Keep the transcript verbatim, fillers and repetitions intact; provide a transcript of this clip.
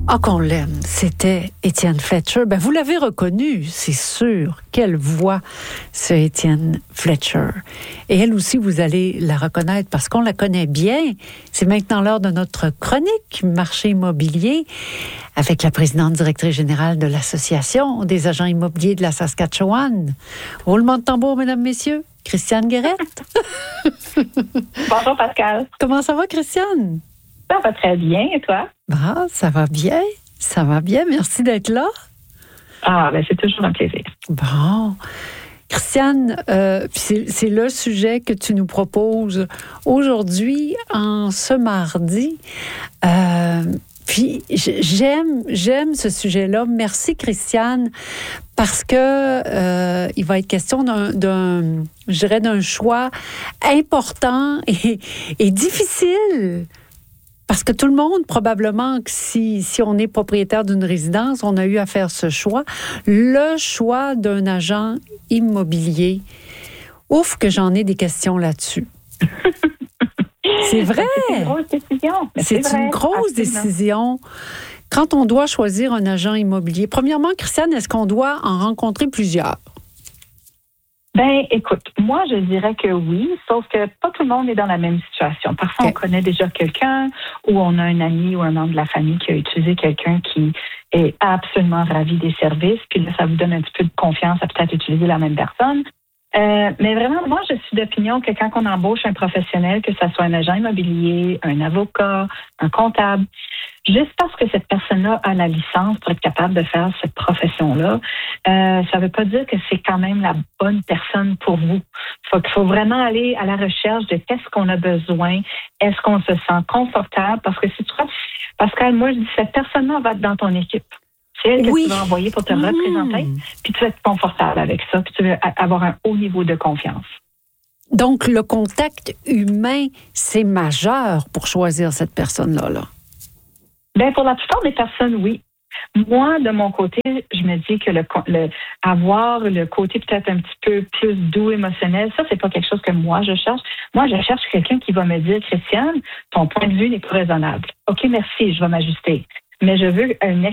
Ah, qu'on l'aime, c'était Étienne Fletcher. Ben, vous l'avez reconnu, c'est sûr. Quelle voix, ce Étienne Fletcher. Et elle aussi, vous allez la reconnaître parce qu'on la connaît bien. C'est maintenant l'heure de notre chronique Marché immobilier avec la présidente directrice générale de l'Association des agents immobiliers de la Saskatchewan. Roulement de tambour, mesdames, messieurs. Christiane Guérette. Bonjour, Pascal. Comment ça va, Christiane? Ça va très bien, et toi? Ah, ça va bien, ça va bien. Merci d'être là. Ah, ben c'est toujours un plaisir. Bon. Christiane, euh, c'est, c'est le sujet que tu nous proposes aujourd'hui, en ce mardi. Euh, puis j'aime, j'aime ce sujet-là. Merci, Christiane, parce que euh, il va être question d'un, d'un, je dirais, d'un choix important et, et difficile. Parce que tout le monde, probablement, que si, si on est propriétaire d'une résidence, on a eu à faire ce choix. Le choix d'un agent immobilier. Ouf, que j'en ai des questions là-dessus. C'est vrai. C'est une grosse décision. C'est, c'est vrai, une grosse absolument. décision. Quand on doit choisir un agent immobilier, premièrement, Christiane, est-ce qu'on doit en rencontrer plusieurs? Ben, écoute, moi, je dirais que oui, sauf que pas tout le monde est dans la même situation. Parfois, Okay. on connaît déjà quelqu'un ou on a un ami ou un membre de la famille qui a utilisé quelqu'un qui est absolument ravi des services, puis là, ça vous donne un petit peu de confiance à peut-être utiliser la même personne. Euh, mais vraiment, moi, je suis d'opinion que quand on embauche un professionnel, que ce soit un agent immobilier, un avocat, un comptable, juste parce que cette personne-là a la licence pour être capable de faire cette profession-là, euh, ça ne veut pas dire que c'est quand même la bonne personne pour vous. Faut qu'il faut vraiment aller à la recherche de qu'est-ce qu'on a besoin, est-ce qu'on se sent confortable, parce que si tu crois, Pascal, moi, je dis, cette personne-là va être dans ton équipe. C'est elle que Oui. tu vas envoyer pour te Mmh. représenter, puis tu vas être confortable avec ça, puis tu vas avoir un haut niveau de confiance. Donc, le contact humain, c'est majeur pour choisir cette personne-là, là. Bien, pour la plupart des personnes, oui. Moi, de mon côté, je me dis que le, le avoir le côté peut-être un petit peu plus doux, émotionnel, ça, c'est pas quelque chose que moi, je cherche. Moi, je cherche quelqu'un qui va me dire, Christiane, ton point de vue n'est pas raisonnable. OK, merci, je vais m'ajuster. Mais je veux un